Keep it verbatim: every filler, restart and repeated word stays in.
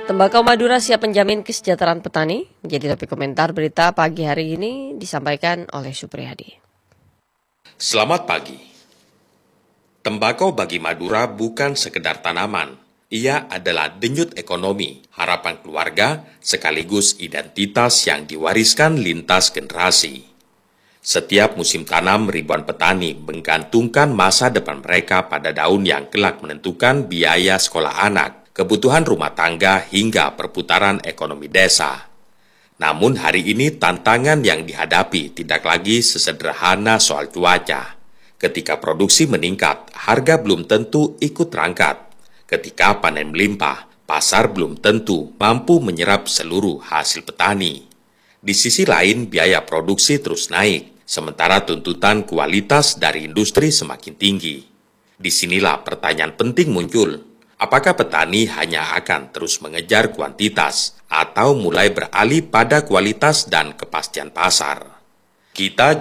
Tembakau Madura siap menjamin kesejahteraan petani, menjadi topik komentar berita pagi hari ini disampaikan oleh Supriyadi. Selamat pagi. Tembakau bagi Madura bukan sekedar tanaman. Ia adalah denyut ekonomi, harapan keluarga, sekaligus identitas yang diwariskan lintas generasi. Setiap musim tanam, ribuan petani menggantungkan masa depan mereka pada daun yang kelak menentukan biaya sekolah anak, kebutuhan rumah tangga, hingga perputaran ekonomi desa. Namun hari ini tantangan yang dihadapi tidak lagi sesederhana soal cuaca. Ketika produksi meningkat, harga belum tentu ikut terangkat. Ketika panen melimpah, pasar belum tentu mampu menyerap seluruh hasil petani. Di sisi lain, biaya produksi terus naik, sementara tuntutan kualitas dari industri semakin tinggi. Disinilah pertanyaan penting muncul. Apakah petani hanya akan terus mengejar kuantitas atau mulai beralih pada kualitas dan kepastian pasar? Kita